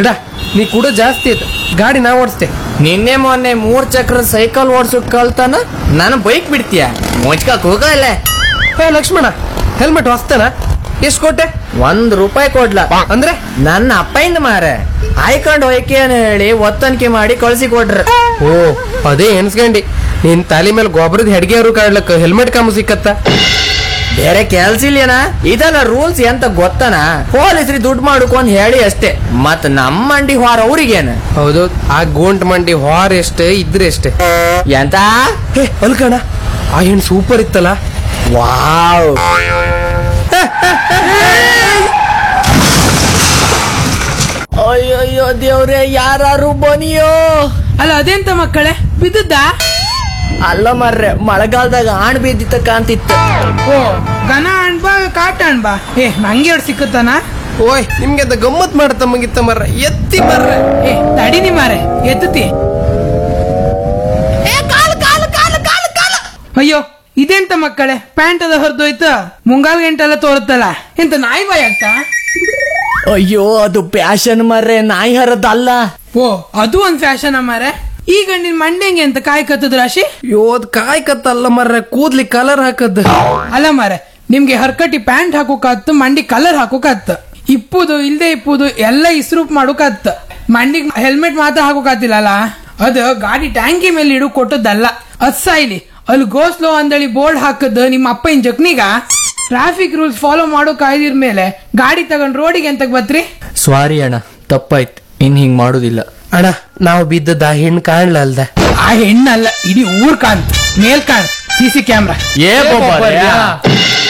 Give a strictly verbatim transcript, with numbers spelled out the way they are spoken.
ಗಿಡ ನೀ ಕೂಡ ಜಾಸ್ತಿ ಆಯ್ತು, ಗಾಡಿ ನಾ ಓಡಿಸ್ತೆ. ನಿನ್ನೆ ಮೊನ್ನೆ ಮೂರ್ ಚಕ್ರ ಸೈಕಲ್ ಓಡ್ಸಕ್ ಕಲ್ತಾನ ನಾನು ಬೈಕ್ ಬಿಡ್ತೀಯ ಮುಚ್ಕಕ್ ಹೋಗಲ್ಲ. ಹೇ ಲಕ್ಷ್ಮಣ, ಹೆಲ್ಮೆಟ್ ಹೊಸ್ತೇನ? ಎಷ್ಟ್ ಕೊಟ್ಟೆ? ಒಂದ್ ರೂಪಾಯಿ ಕೊಡ್ಲ ಅಂದ್ರೆ ನನ್ನ ಅಪ್ಪಯಿಂದ ಮಾರೆ ಆಯ್ಕೊಂಡ್ ಹೋಯ್ಕೆ ಅಂತ ಹೇಳಿ ಒತ್ತನಿಕೆ ಮಾಡಿ ಕಳ್ಸಿ ಕೊಟ್ರ. ಓ ಅದೇ ಎನ್ಸ್ಕಂಡಿ, ನಿನ್ ತಾಲಿ ಮೇಲೆ ಗೊಬ್ಬರದ ಹೆಡ್ಗೆಯವರು ಕಾಡ್ಲಕ್ಕ ಹೆಲ್ಮೆಟ್ ಕಾಮು ಸಿಕ್ಕತ್ತ. ಬೇರೆ ಕೆಲ್ಸ ಇಲ್ಲೇನ? ಇದೆಲ್ಲ ರೂಲ್ಸ್ ಎಂತ ಗೊತ್ತನ? ಪೊಲೀಸ್ರಿ ದುಡ್ಡು ಮಾಡ್ಕೊಂಡ್ ಹೇಳಿ ಅಷ್ಟೇ, ಮತ್ ನಮ್ಮ ಮಂಡಿ ಹೊರ ಅವ್ರಿಗೇನ? ಹೌದು, ಆ ಗೋಂಟ್ ಮಂಡಿ ಹೊರ ಎಷ್ಟೇ ಇದ್ರೆ ಎಷ್ಟೇ. ಎಂತ ಹೇ ಅಲ್ಕಣ, ಆ ಹೆಣ್ ಸೂಪರ್ ಇತ್ತಲ್ಲ. ವಾವ್, ಅಯ್ಯಯ್ಯೋ ದೇವ್ರೆ, ಯಾರು ಬನಿಯೋ. ಅಲ್ಲ ಅದೆಂತ ಮಕ್ಕಳೇ, ಬಿದ್ದದ್ದ? ಅಲ್ಲ ಮರ್ರೆ, ಮಳೆಗಾಲದಾಗ ಆಣ್ ಬಿದ್ದಿತ್ತ ಕಾಂತಿತ್ತು. ಓ ಗನ ಅಣ್ಬಾ ಕಾಟ ಅಣ್ಬಾ. ಏ ನಂಗೆ ಎರಡು ಸಿಕ್ಕತ್ತಾನ. ಓಯ್ ನಿಮ್ಗೆ ಅದ ಗಮ್ಮತ್ ಮಾಡತ್ತ ಮುಗಿತ್ತ ಮರ್ರ, ಎತ್ತಿ ಮರ್ರೆ. ಏ ತಡಿನಿ ಮಾರೆ, ಎತ್ತತಿ. ಅಯ್ಯೋ ಇದೆಂತ ಮಕ್ಕಳೇ, ಪ್ಯಾಂಟ್ ಅದ ಹೊರದೋಯ್ತ, ಮುಂಗಾಲ್ ಗಂಟೆಲ್ಲ ತೋರುತ್ತಲ್ಲ, ಎಂತ ನಾಯಿ ಬಾಯ್ ಆಗ್ತಾ? ಅಯ್ಯೋ ಅದು ಪ್ಯಾಶನ್ ಮರ್ರೆ, ನಾಯಿ ಹರದಲ್ಲ. ಓ ಅದು ಒಂದ್ ಫ್ಯಾಷನ್ ಮಾರೆ. ಈಗ ನಿನ್ ಮಂಡೆಂಗೆ ಅಂತ ಕಾಯ್ ಕತ್ತದ ರಾಶಿ. ಯೋದ್ ಕಾಯ್ ಕತ್ತಲ್ಲ ಮರ್ರೆ, ಕೂದ್ಲಿ ಕಲರ್ ಹಾಕದ್. ಅಲ್ಲ ಮಾರೆ, ನಿಮ್ಗೆ ಹರ್ಕಟಿ ಪ್ಯಾಂಟ್ ಹಾಕೋಕತ್ತು, ಮಂಡಿ ಕಲರ್ ಹಾಕೋಕತ್ತು, ಇಪ್ಪುದು ಇಲ್ದೆ ಇಪ್ಪುದು ಎಲ್ಲ ಇಸ್ರೂಪ್ ಮಾಡೋಕತ್ತು. ಮಂಡಿಗ್ ಹೆಲ್ಮೆಟ್ ಮಾತ್ರ ಹಾಕೋಕತ್ತಿಲ್ಲ, ಅದು ಗಾಡಿ ಟ್ಯಾಂಕಿ ಮೇಲೆ ಇಡು ಕೊಟ್ಟದ್ದಲ್ಲ. ಅದ್ ಸಾಯ್ಲಿ, ಅಲ್ಲಿ ಗೋಸ್ಲೋ ಅಂದಳಿ ಬೋರ್ಡ್ ಹಾಕದ್ ನಿಮ್ಮ ಅಪ್ಪನ ಜಕ್ನಿಗ. ಟ್ರಾಫಿಕ್ ರೂಲ್ಸ್ ಫಾಲೋ ಮಾಡೋ ಕಾಯ್ದಿರ್ ಮೇಲೆ ಗಾಡಿ ತಗೊಂಡ್ ರೋಡಿಗೆ ಎಂತ ಬತ್ರಿ? ಸಾರಿ ಅಣ್ಣ, ತಪ್ಪಾಯ್ತು, ಇನ್ ಹಿಂಗ್ ಮಾಡುದಿಲ್ಲ. ಅಣ್ಣ ನಾವು ಬಿದ್ದದ ಆ ಹೆಣ್ ಕಾಣ್ಲ ಅಲ್ದ? ಆ ಹೆಣ್ಣಲ್ಲ, ಇಡೀ ಊರ್ ಕಾಣ್, ಮೇಲ್ ಕಾಣ್, ಸಿ ಸಿ ಕ್ಯಾಮ್ರಾ. ಏ